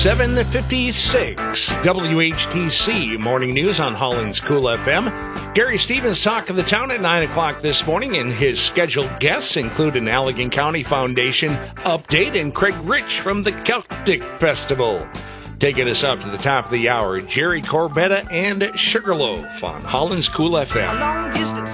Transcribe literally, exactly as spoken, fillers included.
seven fifty-six, W H T C Morning News on Holland's Cool F M. Gary Stevens, Talk of the Town at nine o'clock this morning, and his scheduled guests include an Allegan County Foundation update and Craig Rich from the Celtic Festival. Taking us up to the top of the hour, Jerry Corbetta and Sugarloaf on Holland's Cool F M.